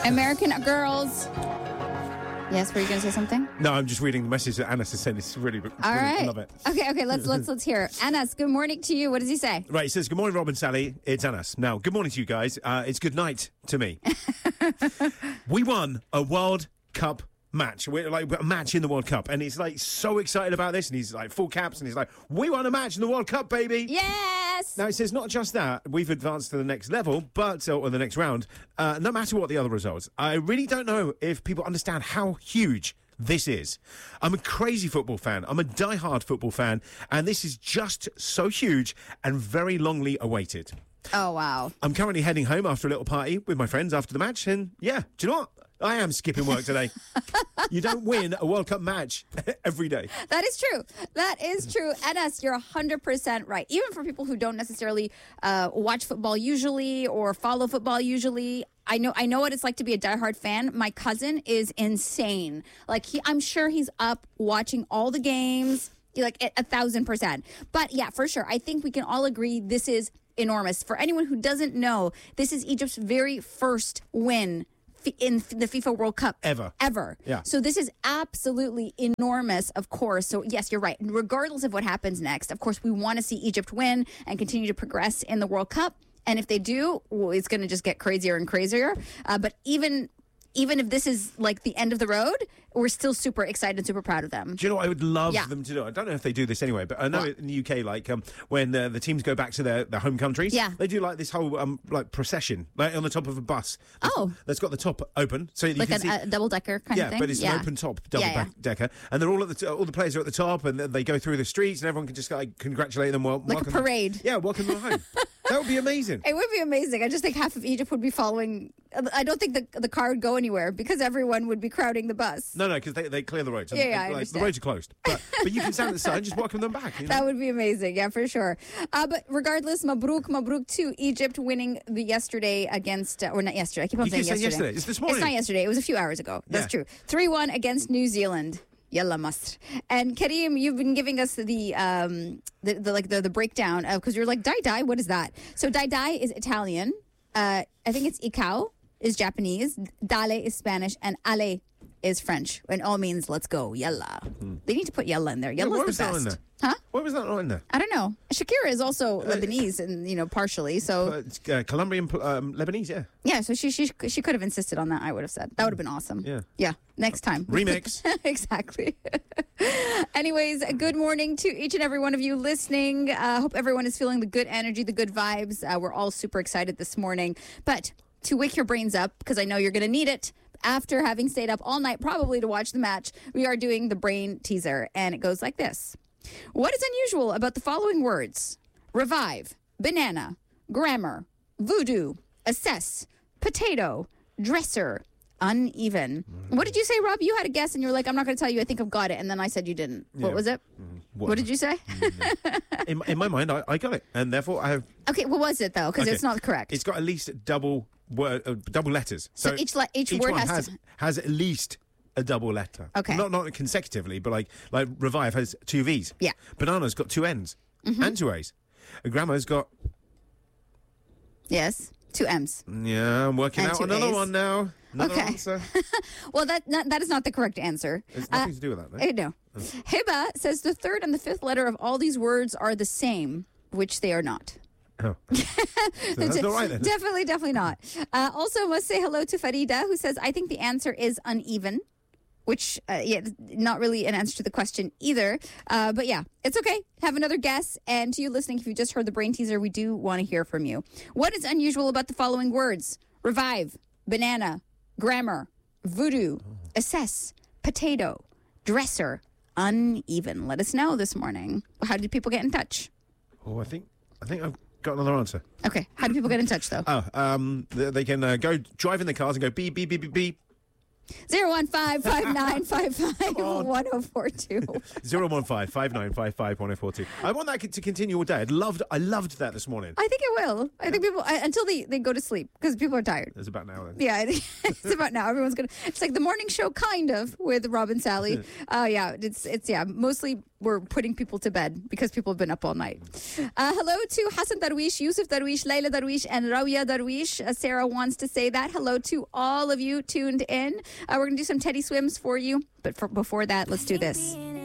American Girls. Yes, were you going to say something? No, I'm just reading the message that Anas has sent. It's really, All really right. love it. Okay, let's hear. Anas, good morning to you. What does he say? Right, he says, good morning, Rob and Sally. It's Anas. Now, good morning to you guys. It's good night to me. We won a World Cup match. We're like a match in the World Cup. And he's like so excited about this. And he's like full caps. And he's like, we won a match in the World Cup, baby. Yes! Now, he says not just that, we've advanced to the next level, but, or the next round, no matter what the other results. I really don't know if people understand how huge this is. I'm a crazy football fan. I'm a die-hard football fan. And this is just so huge and very longly awaited. Oh, wow. I'm currently heading home after a little party with my friends after the match. And yeah, do you know what? I am skipping work today. You don't win a World Cup match every day. That is true. That is true. Anas, you're 100% right. Even for people who don't necessarily watch football usually or follow football usually, I know what it's like to be a diehard fan. My cousin is insane. Like I'm sure he's up watching all the games, like 1,000%. But yeah, for sure. I think we can all agree this is enormous. For anyone who doesn't know, this is Egypt's very first win in the FIFA World Cup Ever. Yeah. So this is absolutely enormous, of course. So yes, you're right. Regardless of what happens next, of course, we want to see Egypt win and continue to progress in the World Cup. And if they do, well, it's going to just get crazier and crazier. But even if this is like the end of the road, we're still super excited and super proud of them. Do you know what I would love them to do? I don't know if they do this anyway, but I know in the UK, like when the teams go back to their home countries, they do like this whole like procession, like on the top of a bus. That's got the top open, so you like can see a double decker kind of thing. Yeah, but it's an open top double decker, and they're all at all the players are at the top, and they go through the streets, and everyone can just like congratulate them. Like a parade. Welcome them home. That would be amazing. It would be amazing. I just think half of Egypt would be following. I don't think the car would go anywhere because everyone would be crowding the bus. No, because they clear the roads. I understand. The roads are closed. But you can stand at the side and just welcome them back. You know? That would be amazing. Yeah, for sure. But regardless, Mabruk to Egypt winning yesterday against, or not yesterday. I keep on saying yesterday. It's this morning. It's not yesterday. It was a few hours ago. That's true. 3-1 against New Zealand. Yalla Masr. And Kareem, you've been giving us the breakdown of, because you're like, dai, what is that? So dai is Italian. I think it's ikao is Japanese. Dale is Spanish. And ale is French. And all means let's go. Yalla. They need to put yalla in there. Yalla's the best. Huh? Why was that not in there? I don't know. Shakira is also Lebanese, and partially. So it's Colombian, Lebanese, yeah. Yeah, so she could have insisted on that. I would have said that would have been awesome. Yeah. Next time, remix. Exactly. Anyways, good morning to each and every one of you listening. Hope everyone is feeling the good energy, the good vibes. We're all super excited this morning. But to wake your brains up, because I know you're going to need it. After having stayed up all night, probably to watch the match, we are doing the brain teaser, and it goes like this. What is unusual about the following words? Revive, banana, grammar, voodoo, assess, potato, dresser, uneven. What did you say, Rob? You had a guess and you were like, I'm not going to tell you. I think I've got it. And then I said you didn't. What was it? What did you say? In my mind, I got it. And therefore, I have... Okay, what was it, though? Because it's not correct. It's got at least double letters. So each word has at least a double letter. Okay. Not consecutively, but like revive has 2 V's. Yeah. Banana's got 2 N's and 2 A's. Grammar's got... Yes, 2 M's. Yeah, I'm working out another one now. Another answer. Well, that is not the correct answer. It's nothing to do with that, right? No. Hiba says the third and the fifth letter of all these words are the same, which they are not. Oh. So that's not right then. Definitely not. Also, must say hello to Farida, who says, I think the answer is uneven. Which, not really an answer to the question either. But yeah, it's okay. Have another guess. And to you listening, if you just heard the brain teaser, we do want to hear from you. What is unusual about the following words? Revive, banana, grammar, voodoo, assess, potato, dresser, uneven. Let us know this morning. How did people get in touch? Oh, I think I've got another answer. Okay. How do people get in touch, though? They can go drive in their cars and go beep, beep, beep, beep, beep. 015-5955-1042. 015-5955-1042. I want that to continue all day. I loved that this morning. I think it will. I think people until they go to sleep because people are tired. It's about now then. Yeah, it's about now. Everyone's gonna. It's like the morning show, kind of, with Rob and Sally. It's mostly we're putting people to bed because people have been up all night. Hello to Hassan Darwish, Yusuf Darwish, Layla Darwish, and Rawia Darwish. Sarah wants to say that. Hello to all of you tuned in. We're going to do some Teddy Swims for you. But before that, let's do this.